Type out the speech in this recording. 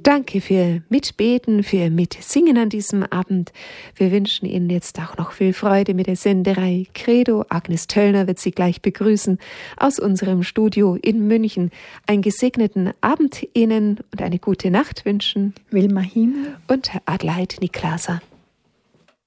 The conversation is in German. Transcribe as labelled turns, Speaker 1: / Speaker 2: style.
Speaker 1: Danke für Mitbeten, für Mitsingen an diesem Abend. Wir wünschen Ihnen jetzt auch noch viel Freude mit der Senderei Credo. Agnes Töllner wird Sie gleich begrüßen aus unserem Studio in München. Einen gesegneten Abend Ihnen und eine gute Nacht wünschen
Speaker 2: Wilma Himmel
Speaker 1: und Adelheid Niklaser.